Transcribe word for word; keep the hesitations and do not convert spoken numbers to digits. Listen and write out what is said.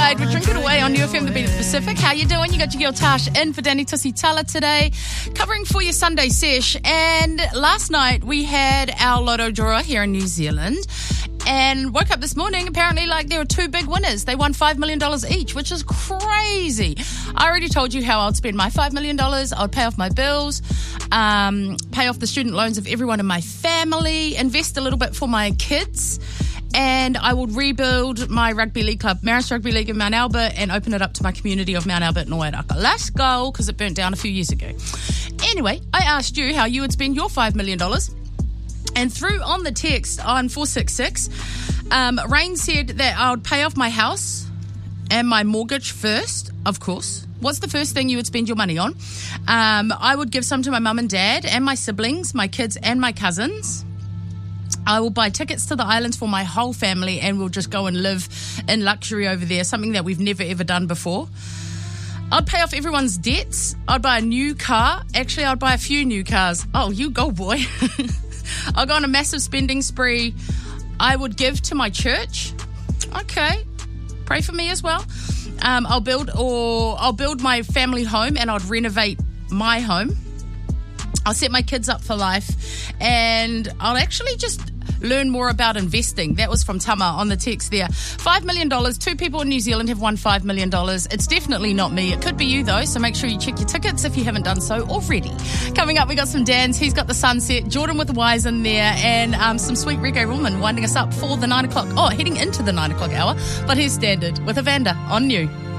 Wade. We're drinking away on U F M The Beat of the Pacific. How you doing? You got your girl Tash in for Danny Tussi Tala today, covering for your Sunday sesh. And last night we had our lotto drawer here in New Zealand. And woke up this morning, apparently, like, there were two big winners. They won five million dollars each, which is crazy. I already told you how I'd spend my five million dollars. I'd pay off my bills, um, pay off the student loans of everyone in my family, invest a little bit for my kids, and I would rebuild my rugby league club, Marist Rugby League in Mount Albert, and open it up to my community of Mount Albert and Wairaka. Let's go, because it burnt down a few years ago. Anyway, I asked you how you would spend your five million dollars. And through on the text on four six six, um, Rain said that I would pay off my house and my mortgage first, of course. What's the first thing you would spend your money on? Um, I would give some to my mum and dad and my siblings, my kids and my cousins. I will buy tickets to the islands for my whole family and we'll just go and live in luxury over there, something that we've never ever done before. I'd pay off everyone's debts. I'd buy a new car. Actually, I'd buy a few new cars. Oh, you go, boy. I'll go on a massive spending spree. I would give to my church. Okay. Pray for me as well. Um, I'll build or I'll build my family home and I'd renovate my home. I'll set my kids up for life and I'll actually just learn more about investing. That was from Tama on the text there. five million dollars. Two people in New Zealand have won five million dollars. It's definitely not me. It could be you, though, so make sure you check your tickets if you haven't done so already. Coming up, we got some Dans. He's got the Sunset. Jordan with the Wise in there. And um, some sweet reggae woman winding us up for the nine o'clock. Oh, heading into the nine o'clock hour. But here's Standard with Evander on New.